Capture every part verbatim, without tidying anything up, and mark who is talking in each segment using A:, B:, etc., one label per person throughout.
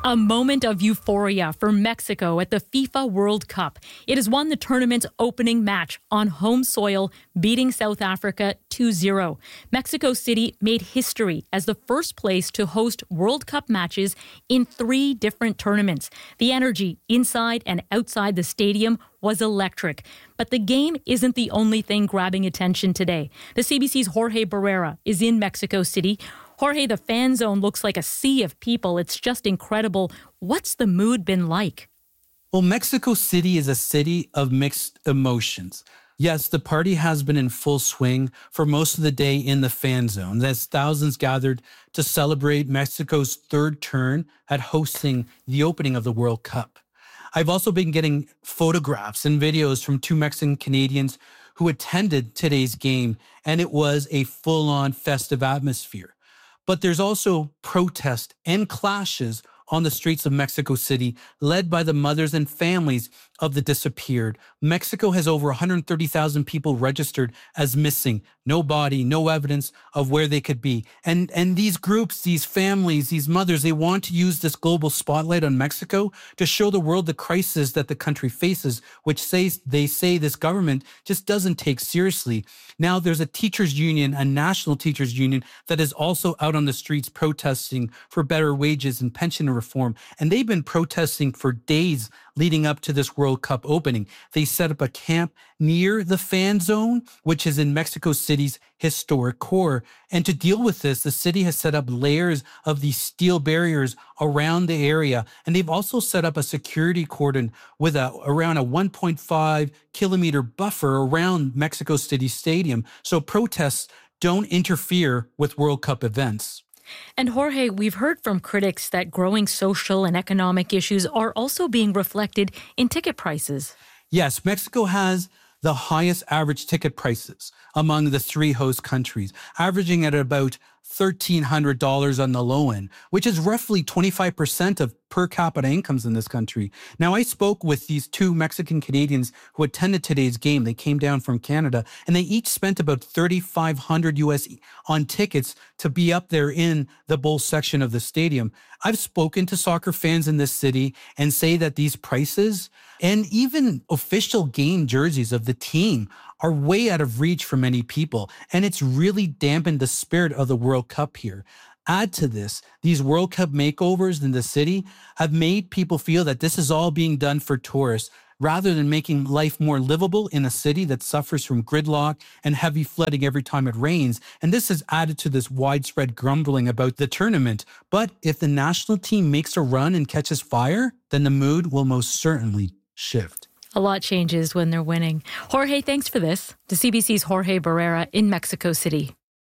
A: A moment of euphoria for Mexico at the FIFA World Cup. It has won the tournament's opening match on home soil, beating South Africa two zero. Mexico City made history as the first place to host World Cup matches in three different tournaments. The energy inside and outside the stadium was electric. But the game isn't the only thing grabbing attention today. The C B C's Jorge Barrera is in Mexico City. Jorge, the fan zone looks like a sea of people. It's just incredible. What's the mood been like?
B: Well, Mexico City is a city of mixed emotions. Yes, the party has been in full swing for most of the day in the fan zone, as thousands gathered to celebrate Mexico's third turn at hosting the opening of the World Cup. I've also been getting photographs and videos from two Mexican Canadians who attended today's game, and it was a full-on festive atmosphere. But there's also protest and clashes on the streets of Mexico City, led by the mothers and families of the disappeared. Mexico has over one hundred thirty thousand people registered as missing. No body, no evidence of where they could be. And, and these groups, these families, these mothers, they want to use this global spotlight on Mexico to show the world the crisis that the country faces, which says they say this government just doesn't take seriously. Now there's a teachers union, a national teachers union, that is also out on the streets protesting for better wages and pension reform. And they've been protesting for days leading up to this World Cup opening. They set up a camp near the fan zone, which is in Mexico City's historic core. And to deal with this, the city has set up layers of these steel barriers around the area. And they've also set up a security cordon with a around a one point five kilometer buffer around Mexico City Stadium. So protests don't interfere with World Cup events.
A: And Jorge, we've heard from critics that growing social and economic issues are also being reflected in ticket prices.
B: Yes, Mexico has the highest average ticket prices among the three host countries, averaging at about one thousand three hundred dollars on the low end, which is roughly twenty-five percent of per capita incomes in this country. Now, I spoke with these two Mexican Canadians who attended today's game. They came down from Canada, and they each spent about thirty-five hundred U S on tickets to be up there in the bowl section of the stadium. I've spoken to soccer fans in this city and say that these prices and even official game jerseys of the team are way out of reach for many people, and it's really dampened the spirit of the World Cup here. Add to this, these World Cup makeovers in the city have made people feel that this is all being done for tourists, rather than making life more livable in a city that suffers from gridlock and heavy flooding every time it rains. And this has added to this widespread grumbling about the tournament. But if the national team makes a run and catches fire, then the mood will most certainly shift.
A: A lot changes when they're winning. Jorge, thanks for this. The C B C's Jorge Barrera in Mexico City.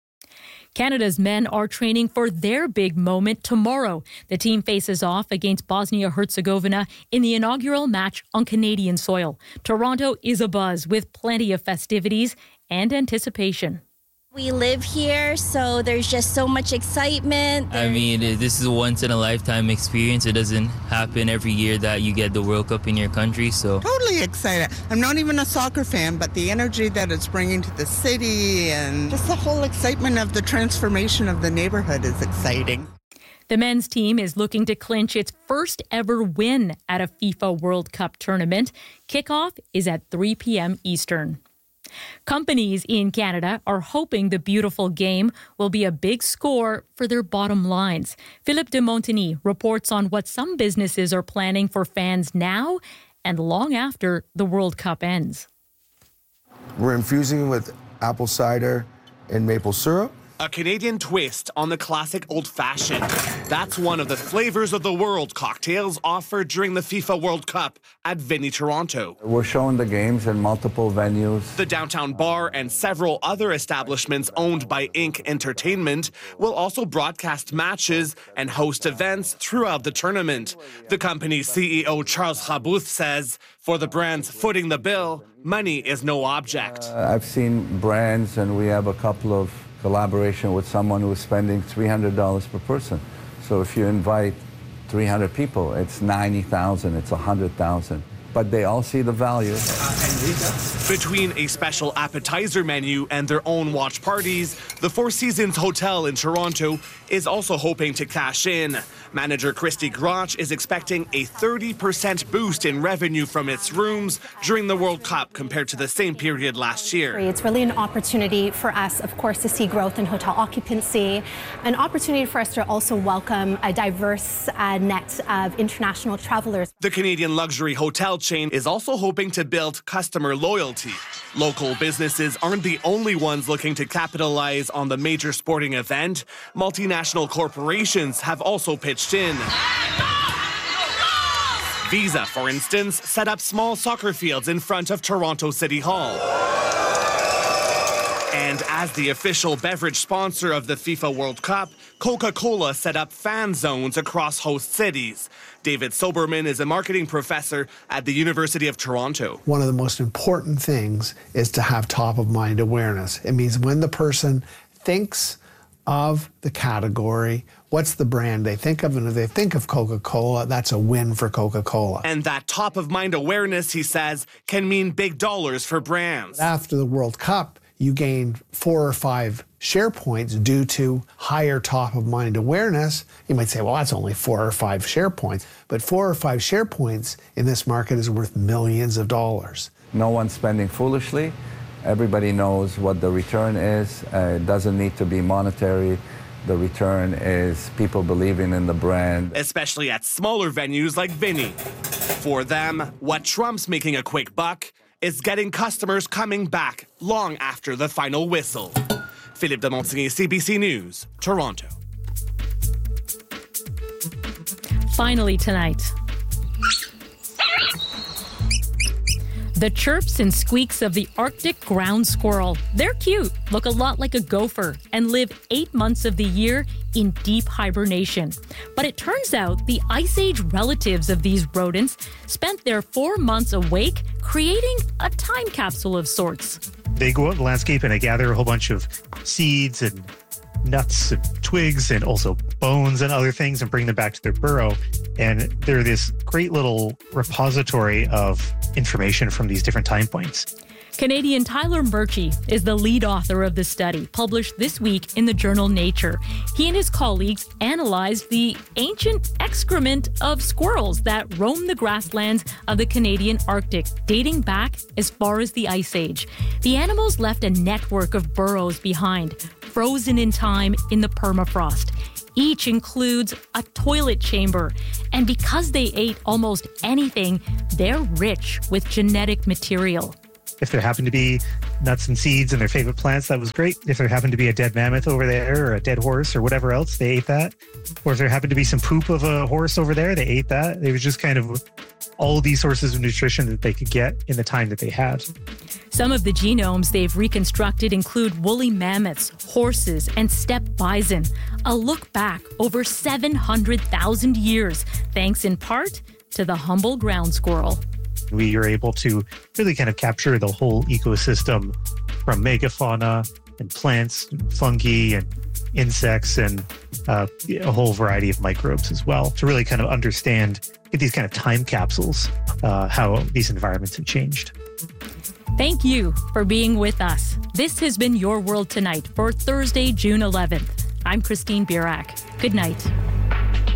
A: Canada's men are training for their big moment tomorrow. The team faces off against Bosnia-Herzegovina in the inaugural match on Canadian soil. Toronto is abuzz with plenty of festivities and anticipation.
C: We live here, so there's just so much excitement.
D: I mean, this is a once-in-a-lifetime experience. It doesn't happen every year that you get the World Cup in your country, so...
E: Totally excited. I'm not even a soccer fan, but the energy that it's bringing to the city and just the whole excitement of the transformation of the neighborhood is exciting.
A: The men's team is looking to clinch its first ever win at a FIFA World Cup tournament. Kickoff is at three p.m. Eastern. Companies in Canada are hoping the beautiful game will be a big score for their bottom lines. Philippe de Montigny reports on what some businesses are planning for fans now and long after the World Cup ends.
F: We're infusing with apple cider and maple syrup.
G: A Canadian twist on the classic old-fashioned. That's one of the flavors of the world cocktails offered during the FIFA World Cup at Vinny Toronto.
F: We're showing the games in multiple venues.
G: The downtown bar and several other establishments owned by Inc Entertainment will also broadcast matches and host events throughout the tournament. The company's C E O Charles Rabouth says, for the brands footing the bill, money is no object.
F: Uh, I've seen brands, and we have a couple of collaboration with someone who is spending three hundred dollars per person. So if you invite three hundred people, it's ninety thousand, it's one hundred thousand. But they all see the value.
G: Between a special appetizer menu and their own watch parties, the Four Seasons Hotel in Toronto is also hoping to cash in. Manager Christy Grotch is expecting a thirty percent boost in revenue from its rooms during the World Cup compared to the same period last year.
H: It's really an opportunity for us, of course, to see growth in hotel occupancy, an opportunity for us to also welcome a diverse uh, net of international travelers.
G: The Canadian luxury hotel chain is also hoping to build customer loyalty. Local businesses aren't the only ones looking to capitalize on the major sporting event. Multinational corporations have also pitched in. Visa, for instance, set up small soccer fields in front of Toronto City Hall. And as the official beverage sponsor of the FIFA World Cup, Coca-Cola set up fan zones across host cities. David Soberman is a marketing professor at the University of Toronto.
I: One of the most important things is to have top-of-mind awareness. It means when the person thinks of the category, what's the brand they think of, and if they think of Coca-Cola, that's a win for Coca-Cola.
G: And that top-of-mind awareness, he says, can mean big dollars for brands.
I: After the World Cup, you gained four or five share points due to higher top-of-mind awareness. You might say, well, that's only four or five share points. But four or five share points in this market is worth millions of dollars.
F: No one's spending foolishly. Everybody knows what the return is. Uh, it doesn't need to be monetary. The return is people believing in the brand.
G: Especially at smaller venues like Vinny. For them, what trumps making a quick buck is getting customers coming back long after the final whistle. Philippe de Montigny, C B C News, Toronto.
A: Finally tonight, the chirps and squeaks of the Arctic ground squirrel. They're cute, look a lot like a gopher, and live eight months of the year in deep hibernation. But it turns out the Ice Age relatives of these rodents spent their four months awake creating a time capsule of sorts.
J: They go out in the landscape and they gather a whole bunch of seeds and nuts and twigs and also bones and other things and bring them back to their burrow. And they're this great little repository of information from these different time points.
A: Canadian Tyler Murchie is the lead author of the study, published this week in the journal Nature. He and his colleagues analyzed the ancient excrement of squirrels that roam the grasslands of the Canadian Arctic, dating back as far as the Ice Age. The animals left a network of burrows behind, frozen in time in the permafrost. Each includes a toilet chamber. And because they ate almost anything, they're rich with genetic material.
J: If there happened to be nuts and seeds and their favorite plants, that was great. If there happened to be a dead mammoth over there or a dead horse or whatever else, they ate that. Or if there happened to be some poop of a horse over there, they ate that. It was just kind of all of these sources of nutrition that they could get in the time that they had.
A: Some of the genomes they've reconstructed include woolly mammoths, horses, and steppe bison. A look back over seven hundred thousand years, thanks in part to the humble ground squirrel.
J: We are able to really kind of capture the whole ecosystem from megafauna and plants, and fungi and insects and uh, a whole variety of microbes as well to really kind of understand, get these kind of time capsules, uh, how these environments have changed.
A: Thank you for being with us. This has been Your World Tonight for Thursday, June eleventh. I'm Christine Birak. Good night.